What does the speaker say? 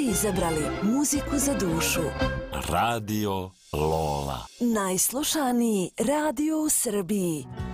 izabrali muziku za dušu. Radio Lola. Najslušaniji radio u Srbiji.